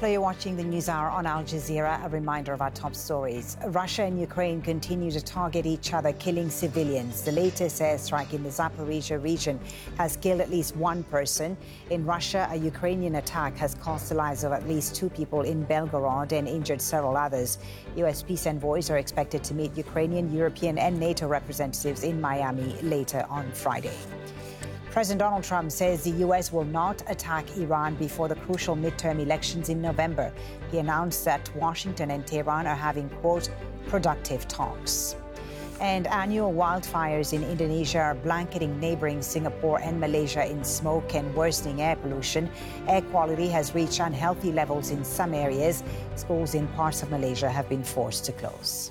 Hello, you're watching the News Hour on Al Jazeera. A reminder of our top stories. Russia and Ukraine continue to target each other, killing civilians. The latest airstrike in the Zaporizhzhia region has killed at least one person. In Russia, a Ukrainian attack has cost the lives of at least 2 people in Belgorod and injured several others. U.S. peace envoys are expected to meet Ukrainian, European and NATO representatives in Miami later on Friday. President Donald Trump says the U.S. will not attack Iran before the crucial midterm elections in November. He announced that Washington and Tehran are having, quote, productive talks. And annual wildfires in Indonesia are blanketing neighboring Singapore and Malaysia in smoke and worsening air pollution. Air quality has reached unhealthy levels in some areas. Schools in parts of Malaysia have been forced to close.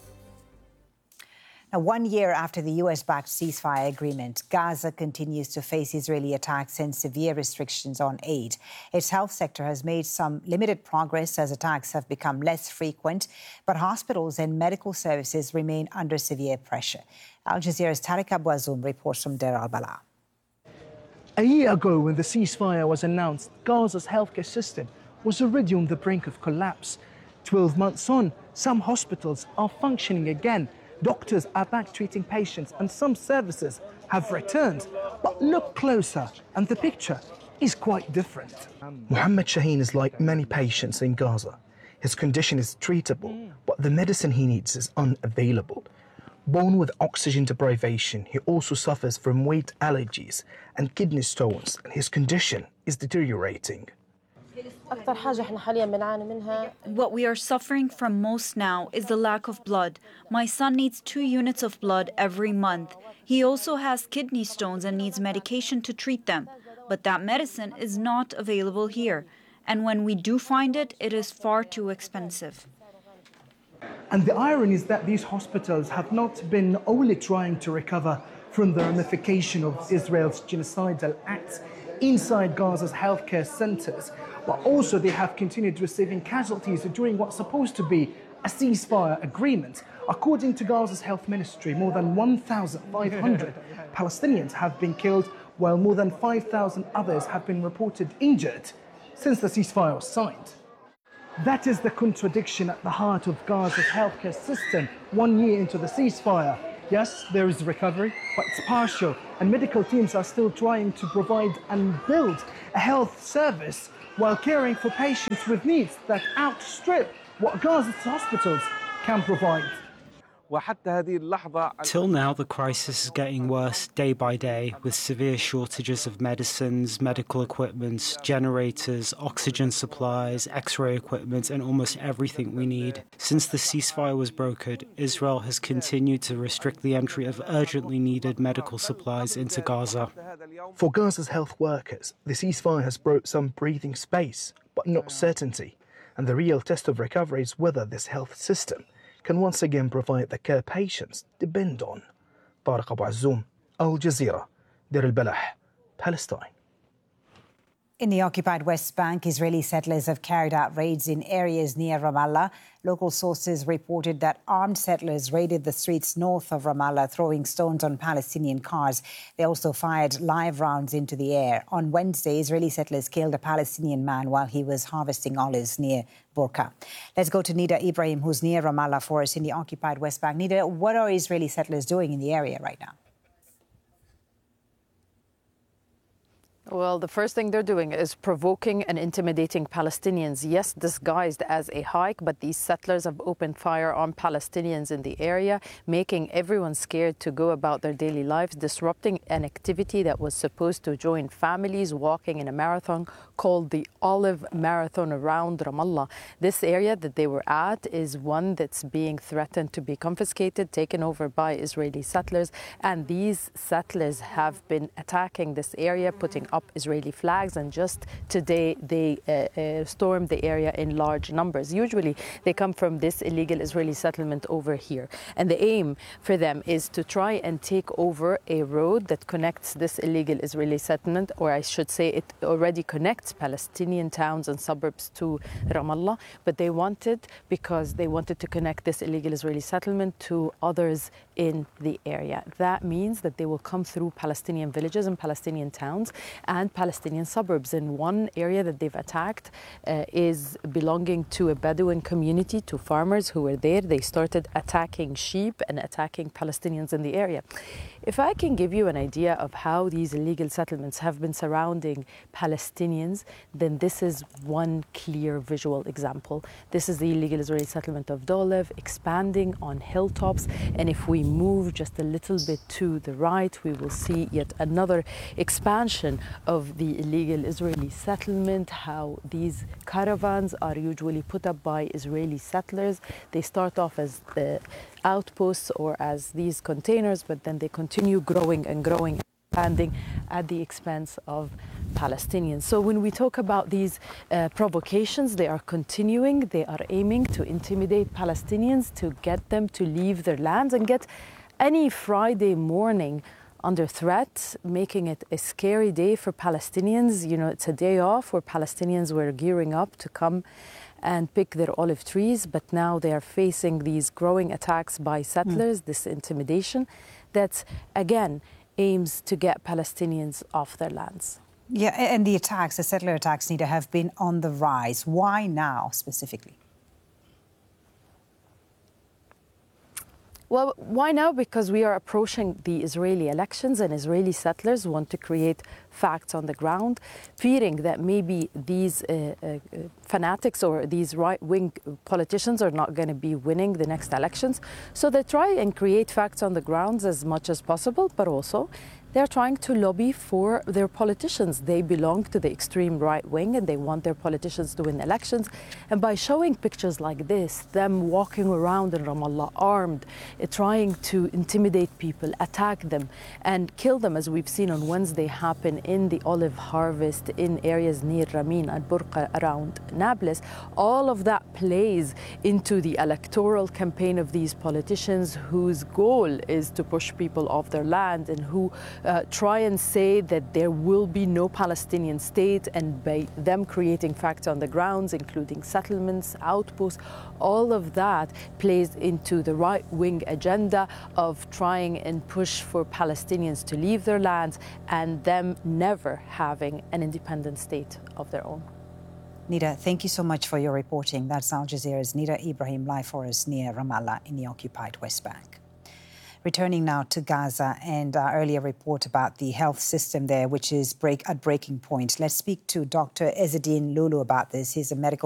Now, 1 year after the U.S.-backed ceasefire agreement, Gaza continues to face Israeli attacks and severe restrictions on aid. Its health sector has made some limited progress as attacks have become less frequent, but hospitals and medical services remain under severe pressure. Al Jazeera's Tariq Abouazoum reports from Deir al-Balah. A year ago, when the ceasefire was announced, Gaza's healthcare system was already on the brink of collapse. 12 months on, some hospitals are functioning again. Doctors are back treating patients and some services have returned. But look closer and the picture is quite different. Mohammed Shaheen is like many patients in Gaza. His condition is treatable, but the medicine he needs is unavailable. Born with oxygen deprivation, he also suffers from weight allergies and kidney stones, and his condition is deteriorating. What we are suffering from most now is the lack of blood. My son needs 2 units of blood every month. He also has kidney stones and needs medication to treat them. But that medicine is not available here. And when we do find it, it is far too expensive. And the irony is that these hospitals have not been only trying to recover from the ramification of Israel's genocidal acts inside Gaza's healthcare centers, but also they have continued receiving casualties during what's supposed to be a ceasefire agreement. According to Gaza's health ministry, more than 1,500 Palestinians have been killed, while more than 5,000 others have been reported injured since the ceasefire was signed. That is the contradiction at the heart of Gaza's healthcare system 1 year into the ceasefire. Yes, there is recovery, but it's partial, and medical teams are still trying to provide and build a health service while caring for patients with needs that outstrip what Gaza's hospitals can provide. Till now, the crisis is getting worse day by day, with severe shortages of medicines, medical equipment, generators, oxygen supplies, X-ray equipment, and almost everything we need. Since the ceasefire was brokered, Israel has continued to restrict the entry of urgently needed medical supplies into Gaza. For Gaza's health workers, the ceasefire has brought some breathing space, but not certainty. And the real test of recovery is whether this health system can once again provide the care patients depend on. Tariq Abouazoum, Al Jazeera, Deir al-Balah, Palestine. In the occupied West Bank, Israeli settlers have carried out raids in areas near Ramallah. Local sources reported that armed settlers raided the streets north of Ramallah, throwing stones on Palestinian cars. They also fired live rounds into the air. On Wednesday, Israeli settlers killed a Palestinian man while he was harvesting olives near Burqa. Let's go to Nida Ibrahim, who's near Ramallah for us in the occupied West Bank. Nida, what are Israeli settlers doing in the area right now? Well, the first thing they're doing is provoking and intimidating Palestinians, yes, disguised as a hike, but these settlers have opened fire on Palestinians in the area, making everyone scared to go about their daily lives, disrupting an activity that was supposed to join families walking in a marathon called the Olive Marathon around Ramallah. This area that they were at is one that's being threatened to be confiscated, taken over by Israeli settlers, and these settlers have been attacking this area, putting up Israeli flags, and just today they stormed the area in large numbers. Usually they come from this illegal Israeli settlement over here, and the aim for them is to try and take over a road that connects this illegal Israeli settlement, or I should say it already connects Palestinian towns and suburbs to Ramallah, but they wanted to connect this illegal Israeli settlement to others in the area. That means that they will come through Palestinian villages and Palestinian towns, and Palestinian suburbs. In one area that they've attacked is belonging to a Bedouin community, to farmers who were there. They started attacking sheep and attacking Palestinians in the area. If I can give you an idea of how these illegal settlements have been surrounding Palestinians, then this is one clear visual example. This is the illegal Israeli settlement of Dolev, expanding on hilltops. And if we move just a little bit to the right, we will see yet another expansion of the illegal Israeli settlement, how these caravans are usually put up by Israeli settlers. They start off as outposts or as these containers, but then they continue growing and growing, expanding at the expense of Palestinians. So when we talk about these provocations, they are continuing. They are aiming to intimidate Palestinians, to get them to leave their lands and get any Friday morning under threat, making it a scary day for Palestinians. You know, it's a day off where Palestinians were gearing up to come and pick their olive trees, but now they are facing these growing attacks by settlers, this intimidation that, again, aims to get Palestinians off their lands. Yeah, and the attacks, the settler attacks, Nida, have been on the rise. Why now, specifically? Well, why now? Because we are approaching the Israeli elections and Israeli settlers want to create facts on the ground, fearing that maybe these fanatics or these right-wing politicians are not going to be winning the next elections. So they try and create facts on the ground as much as possible, but also they're trying to lobby for their politicians. They belong to the extreme right wing and they want their politicians to win elections. And by showing pictures like this, them walking around in Ramallah armed, trying to intimidate people, attack them and kill them, as we've seen on Wednesday happen in the olive harvest in areas near Ramin and Burqa around Nablus, all of that plays into the electoral campaign of these politicians whose goal is to push people off their land and who try and say that there will be no Palestinian state, and by them creating facts on the grounds, including settlements, outposts, all of that plays into the right-wing agenda of trying and push for Palestinians to leave their lands and them never having an independent state of their own. Nida, thank you so much for your reporting. That's Al Jazeera's Nida Ibrahim live for us near Ramallah in the occupied West Bank. Returning now to Gaza and our earlier report about the health system there, which is at breaking point. Let's speak to Dr. Ezzeddine Lulu about this. He's a medical